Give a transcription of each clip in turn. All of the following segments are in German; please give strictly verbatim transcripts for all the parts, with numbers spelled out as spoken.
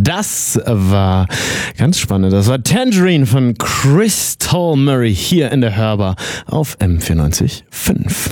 Das war ganz spannend. Das war Tangerine von Crystal Murray hier in der Hörbar auf M vierundneunzig Komma fünf.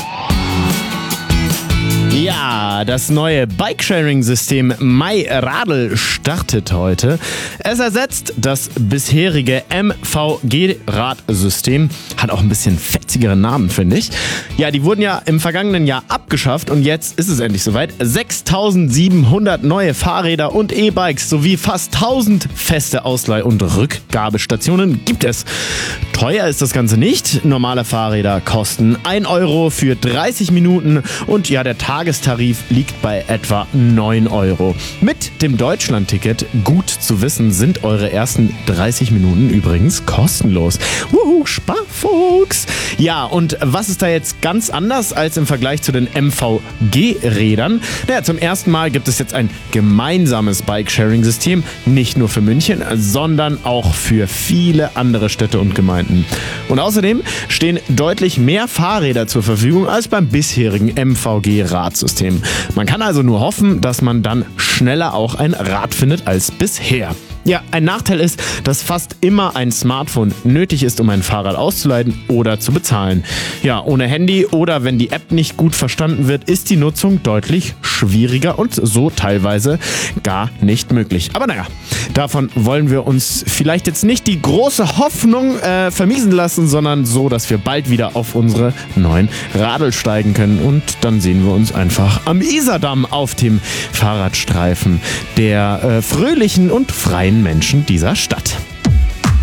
Ja, das neue Bikesharing-System MyRadl startet heute. Es ersetzt das bisherige M V G-Radsystem. Hat auch ein bisschen fetzigere Namen, finde ich. Ja, die wurden ja im vergangenen Jahr abgeschafft und jetzt ist es endlich soweit. sechstausendsiebenhundert neue Fahrräder und E-Bikes sowie fast tausend feste Ausleih- und Rückgabestationen gibt es. Teuer ist das Ganze nicht. Normale Fahrräder kosten ein Euro für dreißig Minuten und ja, der Tagestarif liegt bei etwa neun Euro. Mit dem Deutschland-Ticket, gut zu wissen, sind eure ersten dreißig Minuten übrigens kostenlos. Wuhu, Sparfuchs! Ja, und was ist da jetzt ganz anders als im Vergleich zu den M V G-Rädern? Naja, zum ersten Mal gibt es jetzt ein gemeinsames Bikesharing-System, nicht nur für München, sondern auch für viele andere Städte und Gemeinden. Und außerdem stehen deutlich mehr Fahrräder zur Verfügung als beim bisherigen M V G-Radsystem. Man kann also nur hoffen, dass man dann schneller auch ein Rad findet als bisher. Ja, ein Nachteil ist, dass fast immer ein Smartphone nötig ist, um ein Fahrrad auszuleihen oder zu bezahlen. Ja, ohne Handy oder wenn die App nicht gut verstanden wird, ist die Nutzung deutlich schwieriger und so teilweise gar nicht möglich. Aber naja, davon wollen wir uns vielleicht jetzt nicht die große Hoffnung äh, vermiesen lassen, sondern so, dass wir bald wieder auf unsere neuen Radl steigen können und dann sehen wir uns einfach am Isardamm auf dem Fahrradstreifen der äh, fröhlichen und freien Menschen dieser Stadt.